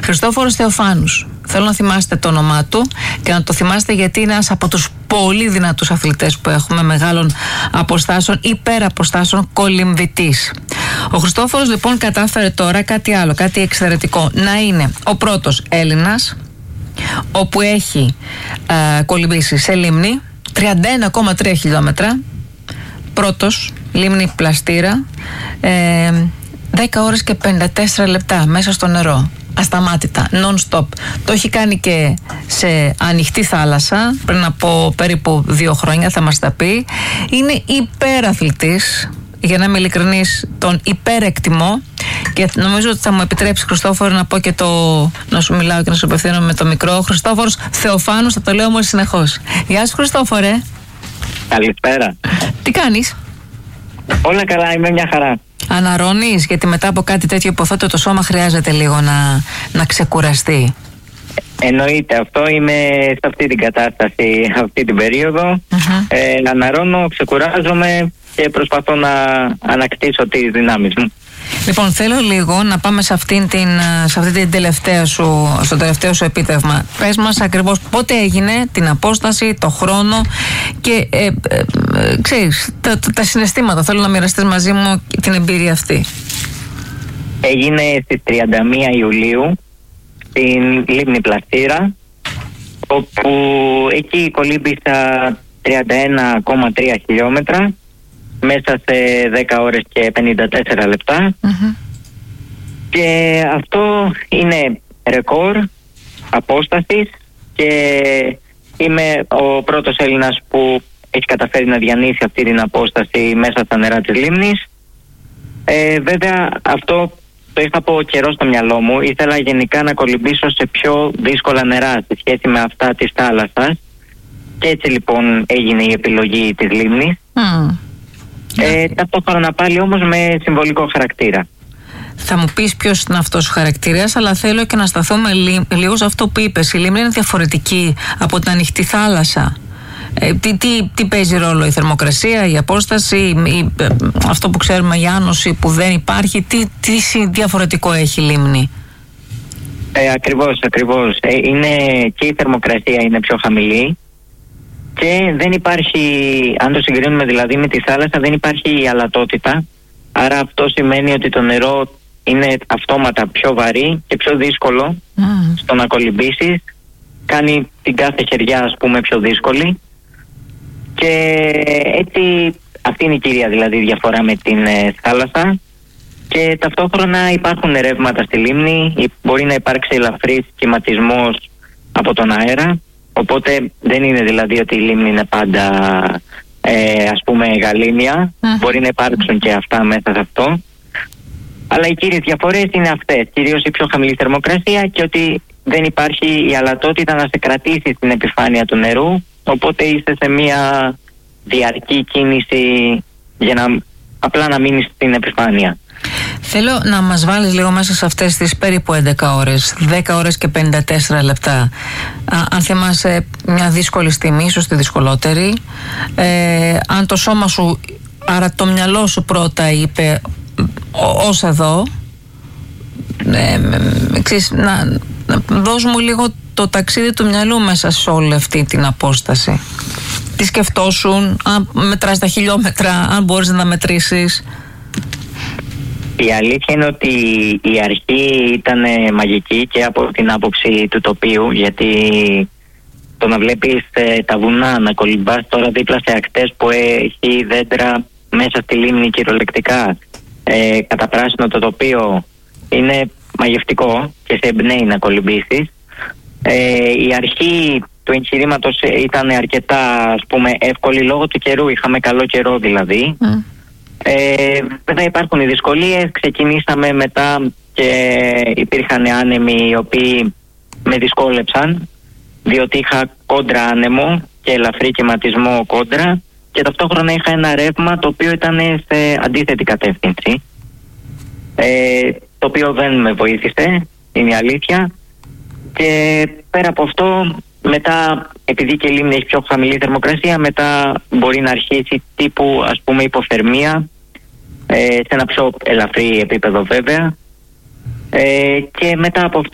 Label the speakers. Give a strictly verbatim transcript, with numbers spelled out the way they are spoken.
Speaker 1: Χριστόφορος Θεοφάνους. Θέλω να θυμάστε το όνομά του και να το θυμάστε γιατί είναι ένας από τους πολύ δυνατούς αθλητές που έχουμε, μεγάλων αποστάσεων, υπεραποστάσεων, κολυμβητής. Ο Χριστόφορος λοιπόν κατάφερε τώρα κάτι άλλο, κάτι εξαιρετικό, να είναι ο πρώτος Έλληνας όπου έχει ε, κολυμβήσει σε λίμνη τριάντα ένα κόμμα τρία χιλιόμετρα, πρώτος λίμνη Πλαστήρα, ε, δέκα ώρες και πενήντα τέσσερα λεπτά μέσα στο νερό, ασταμάτητα, non-stop. Το έχει κάνει και σε ανοιχτή θάλασσα πριν από περίπου δύο χρόνια, θα μας τα πει. Είναι υπεραθλητής, για να είμαι ειλικρινής, τον υπερεκτιμώ και νομίζω ότι θα μου επιτρέψει, Χριστόφορο, να πω και το, να σου μιλάω και να σου απευθύνω με το μικρό. Χριστόφορος Θεοφάνους, θα το λέω όμως συνεχώς. Γεια σου, Χριστόφορε.
Speaker 2: Καλησπέρα.
Speaker 1: Τι κάνεις?
Speaker 2: Όλα καλά, είμαι μια χαρά.
Speaker 1: Αναρρώνεις, γιατί μετά από κάτι τέτοιο υποθέτω το σώμα χρειάζεται λίγο να, να ξεκουραστεί.
Speaker 2: Εννοείται αυτό, είμαι σε αυτή την κατάσταση αυτή την περίοδο. Uh-huh. ε, αναρρώνω, ξεκουράζομαι και προσπαθώ να ανακτήσω τις δυνάμεις μου.
Speaker 1: Λοιπόν, θέλω λίγο να πάμε σε αυτήν την, σε αυτή την τελευταία σου, στο τελευταίο σου επίτευγμα. Πες μας ακριβώς πότε έγινε, την απόσταση, το χρόνο και ε, ε, ε, ξέρεις, τα, τα, τα συναισθήματα. Θέλω να μοιραστείς μαζί μου την εμπειρία αυτή.
Speaker 2: Έγινε στις τριάντα μία Ιουλίου στην λίμνη Πλαστήρα, όπου εκεί κολύμπησα τριάντα ένα κόμμα τρία χιλιόμετρα μέσα σε δέκα ώρες και πενήντα τέσσερα λεπτά. Mm-hmm. Και αυτό είναι ρεκόρ απόστασης και είμαι ο πρώτος Έλληνας που έχει καταφέρει να διανύσει αυτή την απόσταση μέσα στα νερά της λίμνης. Ε, βέβαια αυτό το είχα από καιρό στο μυαλό μου. Ήθελα γενικά να κολυμπήσω σε πιο δύσκολα νερά σε σχέση με αυτά της θάλασσας και έτσι λοιπόν έγινε η επιλογή της λίμνης. Mm. Ε, ταυτόχρονα πάλι όμως με συμβολικό χαρακτήρα.
Speaker 1: Θα μου πεις ποιος είναι αυτός ο χαρακτήρας, αλλά θέλω και να σταθούμε λίγο σε αυτό που είπες. Η λίμνη είναι διαφορετική από την ανοιχτή θάλασσα. Ε, τι, τι, τι παίζει ρόλο, η θερμοκρασία, η απόσταση, η, ε, αυτό που ξέρουμε, η άνοση που δεν υπάρχει, τι, τι διαφορετικό έχει η λίμνη?
Speaker 2: Ε, ακριβώς, ακριβώς. Ε, είναι, και η θερμοκρασία είναι πιο χαμηλή και δεν υπάρχει, αν το συγκρίνουμε δηλαδή με τη θάλασσα, δεν υπάρχει η αλατότητα. Άρα αυτό σημαίνει ότι το νερό είναι αυτόματα πιο βαρύ και πιο δύσκολο mm. στο να κολυμπήσεις. Κάνει την κάθε χεριά, ας πούμε, πιο δύσκολη. Και έτσι αυτή είναι η κυρία δηλαδή διαφορά με την ε, θάλασσα. Και ταυτόχρονα υπάρχουν ρεύματα στη λίμνη, μπορεί να υπάρξει ελαφρύς κυματισμός από τον αέρα, οπότε δεν είναι δηλαδή ότι η λίμνη είναι πάντα ε, ας πούμε γαλήνια, mm. μπορεί να υπάρξουν και αυτά μέσα σε αυτό. Αλλά οι κύριες διαφορές είναι αυτές, κυρίως η πιο χαμηλή θερμοκρασία και ότι δεν υπάρχει η αλατότητα να σε κρατήσει στην επιφάνεια του νερού, οπότε είσαι σε μια διαρκή κίνηση για να απλά να μείνεις στην επιφάνεια.
Speaker 1: Θέλω να μας βάλεις λίγο μέσα σε αυτές τις περίπου έντεκα ώρες, δέκα ώρες και πενήντα τέσσερα λεπτά. Α, αν θυμάσαι μια δύσκολη στιγμή, ίσως τη δυσκολότερη, ε, αν το σώμα σου, άρα το μυαλό σου πρώτα είπε ως εδώ, ε, ξέρεις, να, να δώσ' μου λίγο το ταξίδι του μυαλού μέσα σε όλη αυτή την απόσταση. Τι σκεφτόσουν, αν μετράς τα χιλιόμετρα, αν μπορείς να τα μετρήσεις?
Speaker 2: Η αλήθεια είναι ότι η αρχή ήταν μαγική και από την άποψη του τοπίου, γιατί το να βλέπεις ε, τα βουνά να κολυμπάς τώρα δίπλα σε ακτές που έχει δέντρα μέσα στη λίμνη κυριολεκτικά, ε, καταπράσινο το τοπίο, είναι μαγευτικό και σε εμπνέει να κολυμπήσεις. Ε, η αρχή του εγχειρήματος ήταν αρκετά, ας πούμε, εύκολη λόγω του καιρού, είχαμε καλό καιρό δηλαδή. Mm. Ε, βέβαια υπάρχουν οι δυσκολίες, ξεκινήσαμε μετά και υπήρχαν άνεμοι οι οποίοι με δυσκόλεψαν, διότι είχα κόντρα άνεμο και ελαφρύ κυματισμό κόντρα και ταυτόχρονα είχα ένα ρεύμα το οποίο ήταν σε αντίθετη κατεύθυνση, ε, το οποίο δεν με βοήθησε, είναι η αλήθεια. Και πέρα από αυτό, μετά, επειδή και η λίμνη έχει πιο χαμηλή θερμοκρασία, μετά μπορεί να αρχίσει τύπου, ας πούμε, υποθερμία, ε, σε ένα πιο ελαφρύ επίπεδο βέβαια, ε, και μετά από αυτό